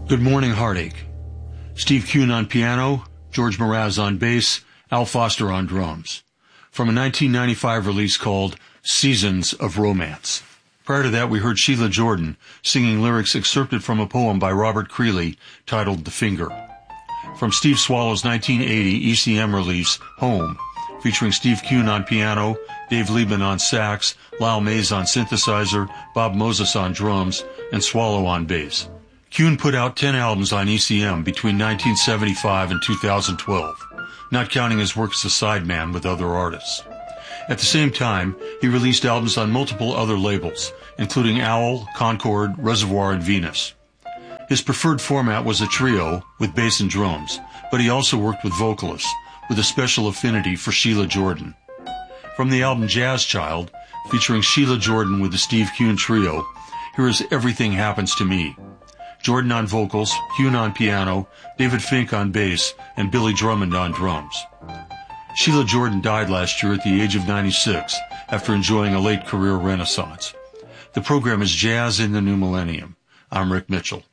Good Morning Heartache. Steve Kuhn on piano, George Mraz on bass, Al Foster on drums. From a 1995 release called Seasons of Romance. Prior to that, we heard Sheila Jordan singing lyrics excerpted from a poem by Robert Creeley titled The Finger. From Steve Swallow's 1980 ECM release, Home, featuring Steve Kuhn on piano, Dave Liebman on sax, Lyle Mays on synthesizer, Bob Moses on drums, and Swallow on bass. Kuhn put out 10 albums on ECM between 1975 and 2012, not counting his work as a sideman with other artists. At the same time, he released albums on multiple other labels, including Owl, Concord, Reservoir, and Venus. His preferred format was a trio with bass and drums, but he also worked with vocalists, with a special affinity for Sheila Jordan. From the album Jazz Child, featuring Sheila Jordan with the Steve Kuhn Trio, here is Everything Happens to Me. Jordan on vocals, Kuhn on piano, David Fink on bass, and Billy Drummond on drums. Sheila Jordan died last year at the age of 96 after enjoying a late career renaissance. The program is Jazz in the New Millennium. I'm Rick Mitchell.